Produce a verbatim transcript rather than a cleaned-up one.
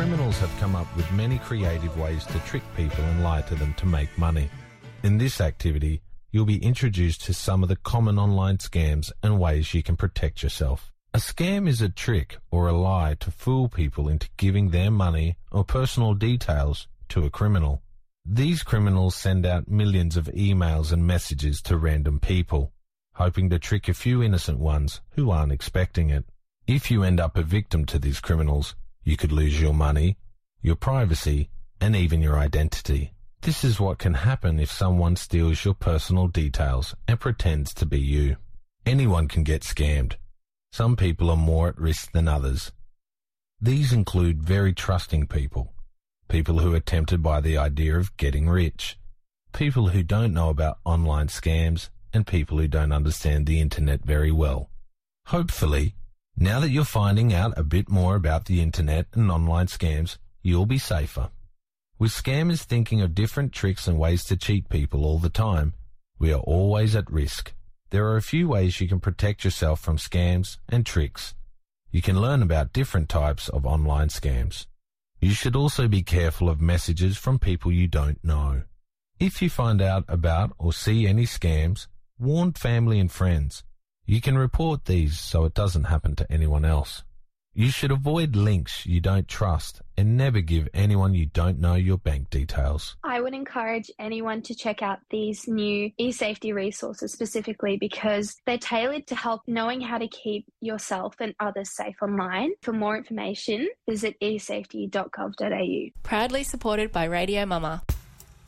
criminals have come up with many creative ways to trick people and lie to them to make money. In this activity, you'll be introduced to some of the common online scams and ways you can protect yourself. A scam is a trick or a lie to fool people into giving their money or personal details to a criminal. These criminals send out millions of emails and messages to random people, hoping to trick a few innocent ones who aren't expecting it. If you end up a victim to these criminals, you could lose your money, your privacy, and even your identity. This is what can happen if someone steals your personal details and pretends to be you. Anyone can get scammed. Some people are more at risk than others. These include very trusting people, people who are tempted by the idea of getting rich, people who don't know about online scams, and people who don't understand the internet very well. Hopefully, now that you're finding out a bit more about the internet and online scams, you'll be safer. With scammers thinking of different tricks and ways to cheat people all the time, we are always at risk. There are a few ways you can protect yourself from scams and tricks. You can learn about different types of online scams. You should also be careful of messages from people you don't know. If you find out about or see any scams, warn family and friends. You can report these so it doesn't happen to anyone else. You should avoid links you don't trust and never give anyone you don't know your bank details. I would encourage anyone to check out these new e-safety resources specifically because they're tailored to help knowing how to keep yourself and others safe online. For more information, visit e safety dot gov dot a u. Proudly supported by Radio Mama.